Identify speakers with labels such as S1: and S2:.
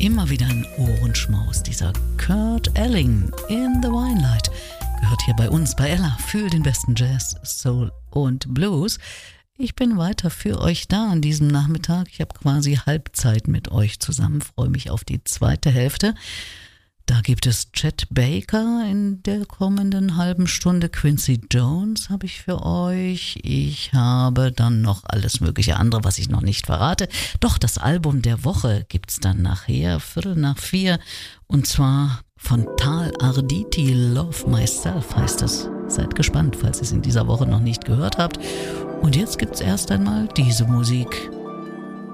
S1: Immer wieder ein Ohrenschmaus. Dieser Kurt Elling in the Winelight gehört hier bei uns bei Ella für den besten Jazz, Soul und Blues. Ich bin weiter für euch da an diesem Nachmittag. Ich habe quasi Halbzeit mit euch zusammen, freue mich auf die zweite Hälfte. Da gibt es Chet Baker in der kommenden halben Stunde. Quincy Jones habe ich für euch. Ich habe dann noch alles mögliche andere, was ich noch nicht verrate. Doch, das Album der Woche gibt's dann nachher, 3:45. Und zwar von Tal Arditi, Love Myself heißt es. Seid gespannt, falls ihr es in dieser Woche noch nicht gehört habt. Und jetzt gibt's erst einmal diese Musik.